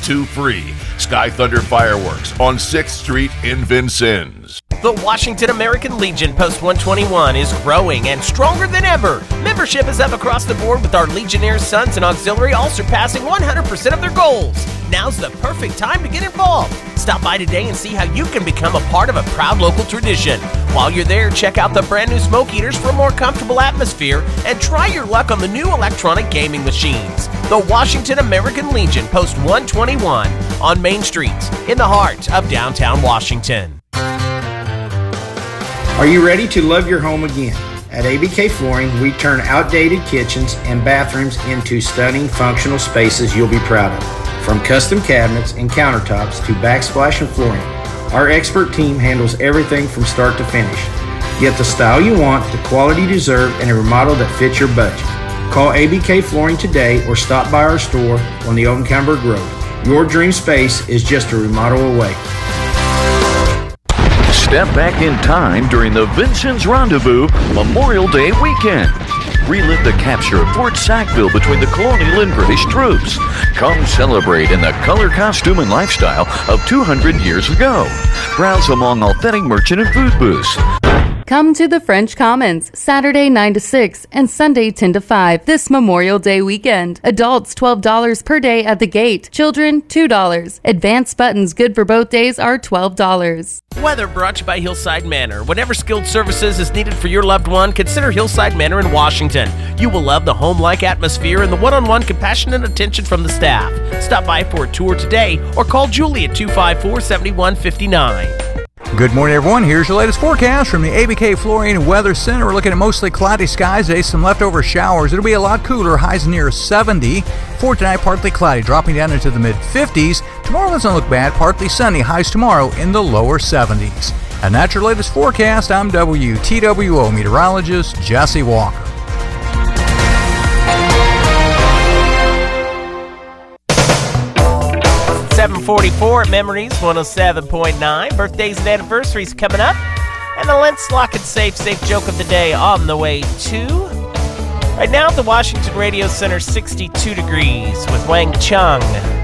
2 free. Sky Thunder Fireworks on 6th Street in Vincennes. The Washington American Legion Post 121 is growing and stronger than ever. Membership is up across the board with our Legionnaires, Sons, and Auxiliary all surpassing 100% of their goals. Now's the perfect time to get involved. Stop by today and see how you can become a part of a proud local tradition. While you're there, check out the brand new Smoke Eaters for a more comfortable atmosphere and try your luck on the new electronic gaming machines. The Washington American Legion Post 121 on Main Street in the heart of downtown Washington. Are you ready to love your home again? At ABK Flooring, we turn outdated kitchens and bathrooms into stunning functional spaces you'll be proud of. From custom cabinets and countertops to backsplash and flooring, our expert team handles everything from start to finish. Get the style you want, the quality you deserve, and a remodel that fits your budget. Call ABK Flooring today or stop by our store on the Oakenkamberg Road. Your dream space is just a remodel away. Step back in time during the Vincennes Rendezvous Memorial Day weekend. Relive the capture of Fort Sackville between the colonial and British troops. Come celebrate in the color, costume, and lifestyle of 200 years ago. Browse among authentic merchant and food booths. Come to the French Commons, Saturday 9 to 6 and Sunday 10 to 5 this Memorial Day weekend. Adults $12 per day at the gate. Children $2. Advanced buttons good for both days are $12. Weather brought to you by Hillside Manor. Whatever skilled services is needed for your loved one, consider Hillside Manor in Washington. You will love the home-like atmosphere and the one-on-one compassionate attention from the staff. Stop by for a tour today or call Julie at 254-7159. Good morning, everyone. Here's your latest forecast from the ABK Flooring Weather Center. We're looking at mostly cloudy skies today, some leftover showers. It'll be a lot cooler, highs near 70. For tonight, partly cloudy, dropping down into the mid-50s. Tomorrow doesn't look bad, partly sunny, highs tomorrow in the lower 70s. And that's your latest forecast. I'm WTWO meteorologist Jesse Walker. 744 at Memories 107.9. Birthdays and anniversaries coming up. And the Let's Lock and Safe joke of the day on the way too. Right now at the Washington Radio Center, 62 degrees with Wang Chung.